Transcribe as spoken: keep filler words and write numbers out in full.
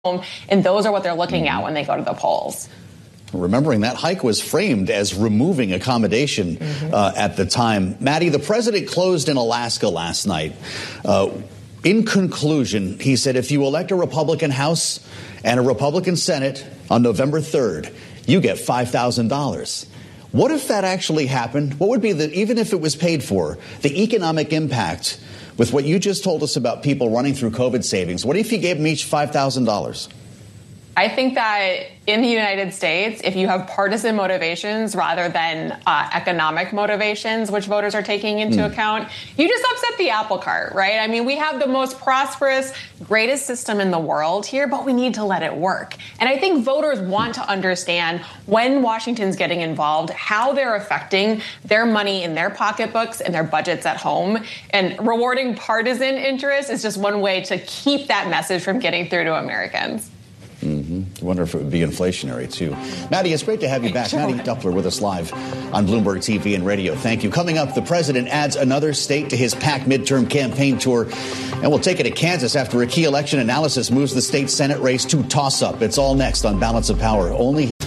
home, and those are what they're looking at when they go to the polls. Remembering that hike was framed as removing accommodation mm-hmm. uh, at the time. Maddie, the president closed in Alaska last night. Uh, in conclusion, he said if you elect a Republican House and a Republican Senate on November third, you get five thousand dollars. What if that actually happened? What would be the, even if it was paid for, the economic impact with what you just told us about people running through COVID savings? What if you gave them each five thousand dollars? I think that in the United States, if you have partisan motivations rather than uh, economic motivations, which voters are taking into mm. account, you just upset the apple cart, right? I mean, we have the most prosperous, greatest system in the world here, but we need to let it work. And I think voters want to understand when Washington's getting involved, how they're affecting their money in their pocketbooks and their budgets at home. And rewarding partisan interest is just one way to keep that message from getting through to Americans. Mm-hmm. I wonder if it would be inflationary, too. Maddie, it's great to have you back. Sure. Maddie Duppler with us live on Bloomberg T V and radio. Thank you. Coming up, the president adds another state to his PAC midterm campaign tour. And we'll take it to Kansas after a key election analysis moves the state Senate race to toss-up. It's all next on Balance of Power. Only